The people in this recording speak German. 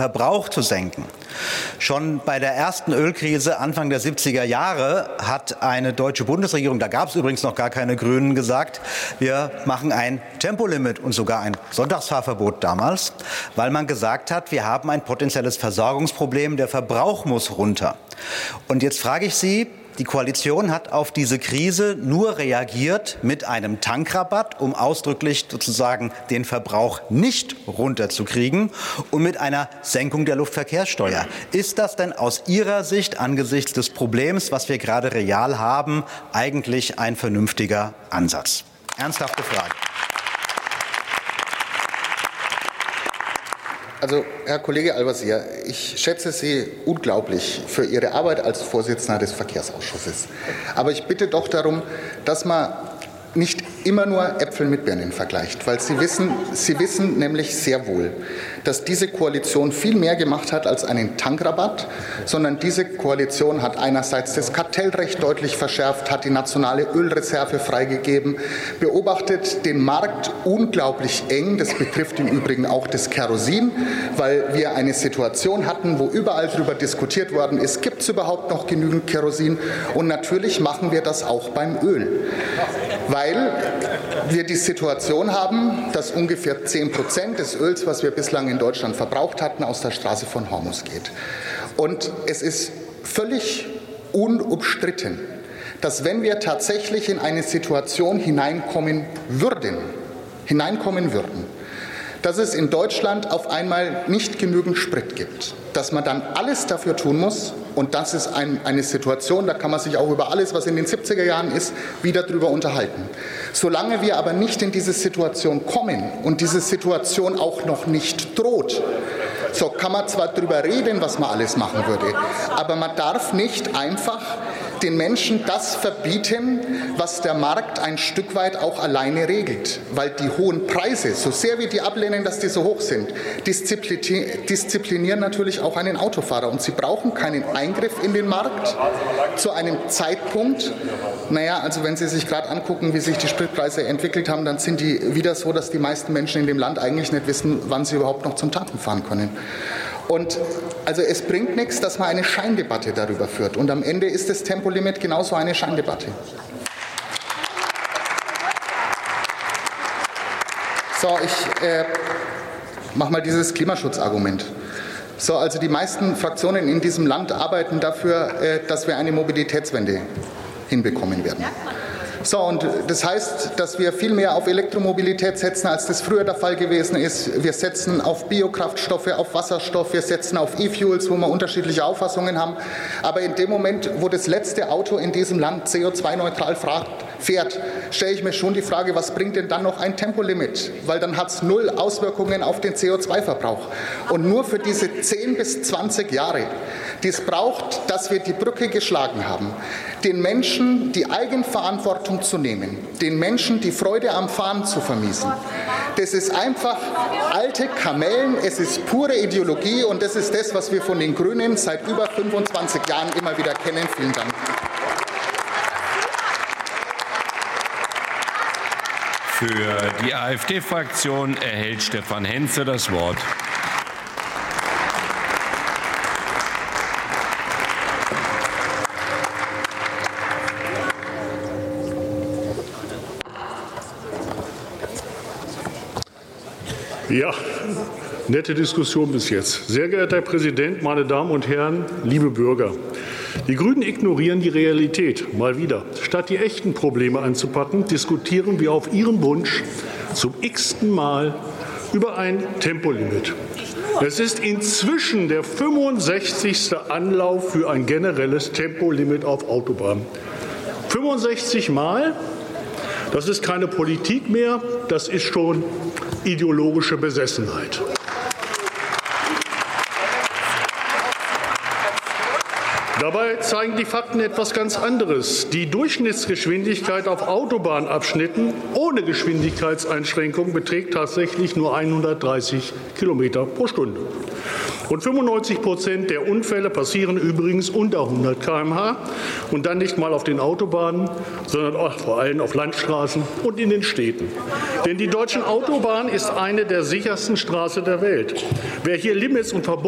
Verbrauch zu senken. Schon bei der ersten Ölkrise Anfang der 70er Jahre hat eine deutsche Bundesregierung, da gab es übrigens noch gar keine Grünen, gesagt, wir machen ein Tempolimit und sogar ein Sonntagsfahrverbot damals, weil man gesagt hat, wir haben ein potenzielles Versorgungsproblem, der Verbrauch muss runter. Und jetzt frage ich Sie, die Koalition hat auf diese Krise nur reagiert mit einem Tankrabatt, um ausdrücklich sozusagen den Verbrauch nicht runterzukriegen, und mit einer Senkung der Luftverkehrssteuer. Ist das denn aus Ihrer Sicht angesichts des Problems, was wir gerade real haben, eigentlich ein vernünftiger Ansatz? Ernsthafte Frage. Also, Herr Kollege Al-Wazir, ich schätze Sie unglaublich für Ihre Arbeit als Vorsitzender des Verkehrsausschusses. Aber ich bitte doch darum, dass man nicht immer nur Äpfel mit Birnen vergleicht, weil Sie wissen nämlich sehr wohl, dass diese Koalition viel mehr gemacht hat als einen Tankrabatt, sondern diese Koalition hat einerseits das Kartellrecht deutlich verschärft, hat die nationale Ölreserve freigegeben, beobachtet den Markt unglaublich eng. Das betrifft im Übrigen auch das Kerosin, weil wir eine Situation hatten, wo überall darüber diskutiert worden ist, gibt es überhaupt noch genügend Kerosin? Und natürlich machen wir das auch beim Öl, weil wir die Situation haben, dass ungefähr 10% des Öls, was wir bislang in Deutschland verbraucht hatten, aus der Straße von Hormuz geht. Und es ist völlig unumstritten, dass wenn wir tatsächlich in eine Situation hineinkommen würden, dass es in Deutschland auf einmal nicht genügend Sprit gibt, dass man dann alles dafür tun muss, und das ist eine Situation, da kann man sich auch über alles, was in den 70er Jahren ist, wieder drüber unterhalten. Solange wir aber nicht in diese Situation kommen und diese Situation auch noch nicht droht, so kann man zwar darüber reden, was man alles machen würde, aber man darf nicht einfach den Menschen das verbieten, was der Markt ein Stück weit auch alleine regelt. Weil die hohen Preise, so sehr wir die ablehnen, dass die so hoch sind, disziplinieren natürlich auch einen Autofahrer. Und sie brauchen keinen Eingriff in den Markt zu einem Zeitpunkt. Also wenn Sie sich gerade angucken, wie sich die Spritpreise entwickelt haben, dann sind die wieder so, dass die meisten Menschen in dem Land eigentlich nicht wissen, wann sie überhaupt noch zum Tanken fahren können. Und also es bringt nichts, dass man eine Scheindebatte darüber führt. Und am Ende ist das Tempolimit genauso eine Scheindebatte. So, ich mache mal dieses Klimaschutzargument. So, also die meisten Fraktionen in diesem Land arbeiten dafür, dass wir eine Mobilitätswende hinbekommen werden. So, und das heißt, dass wir viel mehr auf Elektromobilität setzen, als das früher der Fall gewesen ist. Wir setzen auf Biokraftstoffe, auf Wasserstoff, wir setzen auf E-Fuels, wo wir unterschiedliche Auffassungen haben. Aber in dem Moment, wo das letzte Auto in diesem Land CO2-neutral fährt, stelle ich mir schon die Frage, was bringt denn dann noch ein Tempolimit? Weil dann hat es 0 Auswirkungen auf den CO2-Verbrauch. Und nur für diese 10 bis 20 Jahre, die es braucht, dass wir die Brücke geschlagen haben, den Menschen die Eigenverantwortung zu nehmen, den Menschen die Freude am Fahren zu vermiesen. Das ist einfach alte Kamellen, es ist pure Ideologie, und das ist das, was wir von den Grünen seit über 25 Jahren immer wieder kennen. Vielen Dank. Für die AfD-Fraktion erhält Stefan Henze das Wort. Ja, nette Diskussion bis jetzt. Sehr geehrter Herr Präsident, meine Damen und Herren, liebe Bürger! Die Grünen ignorieren die Realität mal wieder. Statt die echten Probleme anzupacken, diskutieren wir auf Ihren Wunsch zum x-ten Mal über ein Tempolimit. Es ist inzwischen der 65. Anlauf für ein generelles Tempolimit auf Autobahnen. 65 Mal? Das ist keine Politik mehr, das ist schon ideologische Besessenheit. Dabei zeigen die Fakten etwas ganz anderes. Die Durchschnittsgeschwindigkeit auf Autobahnabschnitten ohne Geschwindigkeitseinschränkung beträgt tatsächlich nur 130 Kilometer pro Stunde. Und 95% der Unfälle passieren übrigens unter 100 km/h und dann nicht mal auf den Autobahnen, sondern auch vor allem auf Landstraßen und in den Städten. Denn die deutschen Autobahnen ist eine der sichersten Straßen der Welt. Wer hier Limits und Verbote